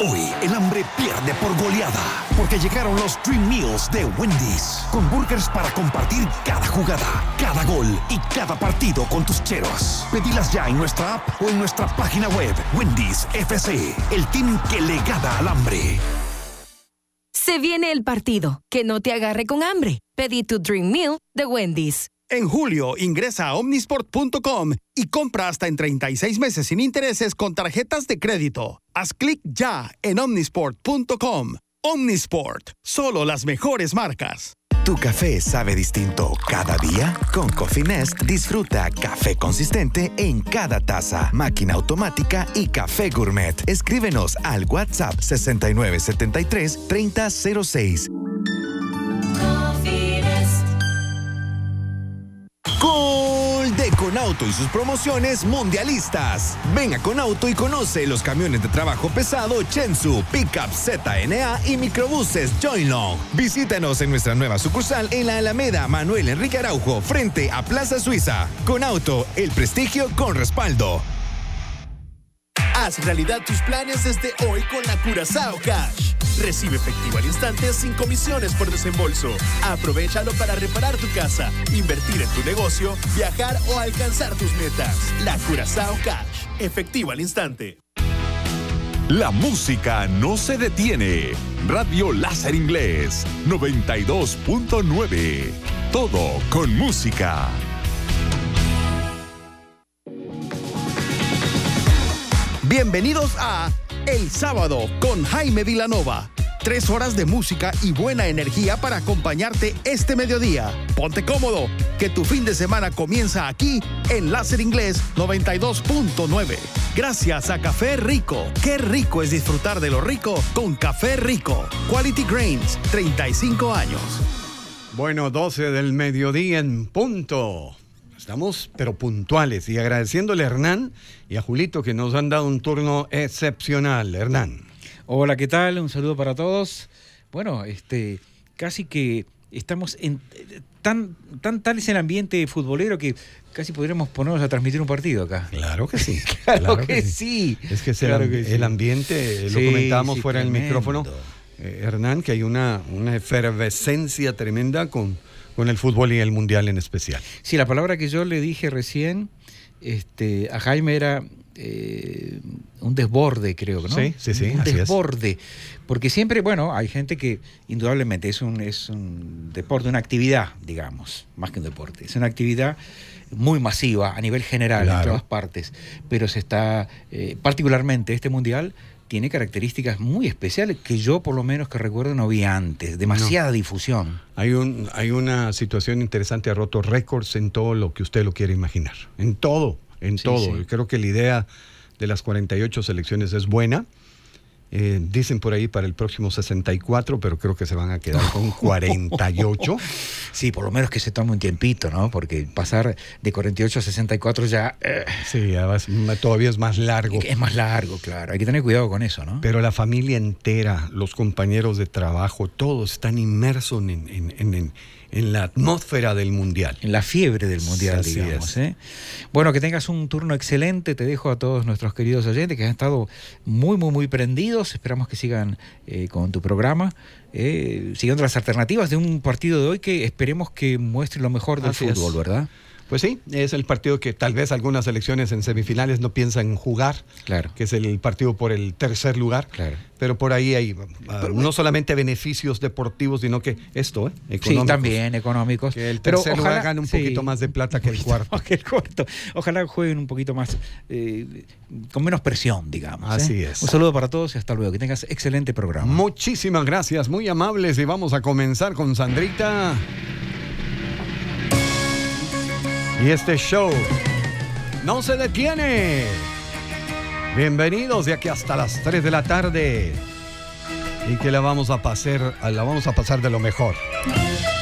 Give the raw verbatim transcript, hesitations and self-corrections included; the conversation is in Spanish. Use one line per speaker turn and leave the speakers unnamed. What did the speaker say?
Hoy el hambre pierde por goleada, porque llegaron los Dream Meals de Wendy's, con burgers para compartir cada jugada, cada gol y cada partido con tus cheros. Pedilas ya en nuestra app o en nuestra página web. Wendy's F C, el team que le gana al hambre.
Se viene el partido, que no te agarre con hambre. Pedí tu Dream Meal de Wendy's.
En julio, ingresa a omnisport punto com y compra hasta en treinta y seis meses sin intereses con tarjetas de crédito. Haz clic ya en omnisport punto com. Omnisport, solo las mejores marcas.
¿Tu café sabe distinto cada día? Con Coffee Nest disfruta café consistente en cada taza, máquina automática y café gourmet. Escríbenos al WhatsApp sesenta y nueve setenta y tres treinta cero seis. Gol de Conauto y sus promociones mundialistas. Ven a Conauto y conoce los camiones de trabajo pesado Chensu, Pickup Z N A y microbuses Joylong. Visítanos en nuestra nueva sucursal en la Alameda Manuel Enrique Araujo, frente a Plaza Suiza. Conauto, el prestigio con respaldo.
Haz realidad tus planes desde hoy con la Curazao Cash. Recibe efectivo al instante sin comisiones por desembolso. Aprovechalo para reparar tu casa, invertir en tu negocio, viajar o alcanzar tus metas. La Curazao Cash. Efectivo al instante.
La música no se detiene. Radio Láser Inglés noventa y dos punto nueve. Todo con música.
Bienvenidos a El Sábado con Jaime Vilanova. Tres horas de música y buena energía para acompañarte este mediodía. Ponte cómodo, que tu fin de semana comienza aquí en Láser Inglés noventa y dos punto nueve. Gracias a Café Rico. Qué rico es disfrutar de lo rico con Café Rico. Quality Grains, treinta y cinco años.
Bueno, doce del mediodía en punto. Estamos, pero puntuales, y agradeciéndole a Hernán y a Julito que nos han dado un turno excepcional. Hernán.
Hola, ¿qué tal? Un saludo para todos. Bueno, este, casi que estamos en tan, tan tal es el ambiente futbolero que casi podríamos ponernos a transmitir un partido acá.
Claro que sí.
claro,
claro
que, que sí.
sí. Es que, es
claro
el,
que sí.
el ambiente, lo
sí,
comentábamos
sí,
fuera del
tremendo.
micrófono, eh, Hernán, que hay una, una efervescencia tremenda con... con el fútbol y el mundial en especial.
Sí, la palabra que yo le dije recién este, a Jaime era eh, un desborde, creo, ¿no?
Sí, sí, sí.
Un
así
desborde.
Es.
Porque siempre, bueno, hay gente que indudablemente es un, es un deporte, una actividad, digamos, más que un deporte. Es una actividad muy masiva a nivel general, claro, en todas partes. Pero se está, eh, particularmente este mundial, tiene características muy especiales que yo, por lo menos que recuerdo, no vi antes. Demasiada no. difusión.
Hay, un, hay una situación interesante, ha roto récords en todo lo que usted lo quiere imaginar. En todo, en sí, todo. Sí. Yo creo que la idea de las cuarenta y ocho selecciones es buena. Eh, dicen por ahí para el próximo sesenta y cuatro, pero creo que se van a quedar con cuarenta y ocho.
Sí, por lo menos que se tome un tiempito, ¿no? Porque pasar de cuarenta y ocho a sesenta y cuatro ya... Eh.
Sí, ya va, todavía es más largo.
Es más largo, claro. Hay que tener cuidado con eso, ¿no?
Pero la familia entera, los compañeros de trabajo, todos están inmersos en, en, en, en, en la atmósfera del mundial.
En la fiebre del mundial, así digamos. ¿eh? Bueno, que tengas un turno excelente. Te dejo a todos nuestros queridos oyentes que han estado muy, muy, muy prendidos. Esperamos que sigan eh, con tu programa, eh, siguiendo las alternativas de un partido de hoy que esperemos que muestre lo mejor del
Así
fútbol,
es.
¿verdad?
Pues sí, es el partido que tal vez algunas selecciones en semifinales no piensan jugar,
claro,
que es el partido por el tercer lugar,
claro,
pero por ahí hay uh, pero, no solamente beneficios deportivos, sino que esto, ¿eh? Económicos.
Sí, también económicos.
Que el
pero
tercer
ojalá,
lugar gane un
sí,
poquito más de plata que el cuarto.
que el cuarto. Ojalá jueguen un poquito más, eh, con menos presión, digamos.
Así
¿eh?
es.
Un saludo para todos y hasta luego. Que tengas excelente programa.
Muchísimas gracias, muy amables, y vamos a comenzar con Sandrita. Y este show no se detiene. Bienvenidos de aquí hasta las tres de la tarde. Y que la vamos a pasar, la vamos a pasar de lo mejor.